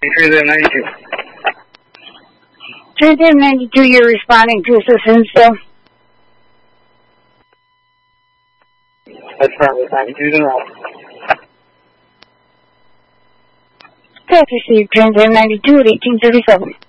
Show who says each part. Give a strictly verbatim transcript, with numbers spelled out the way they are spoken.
Speaker 1: Transit ninety-two.
Speaker 2: Transit ninety-two, you're responding to assistance still?
Speaker 1: That's probably ninety-two in a row.
Speaker 2: Path received, Transit ninety-two at eighteen thirty-seven.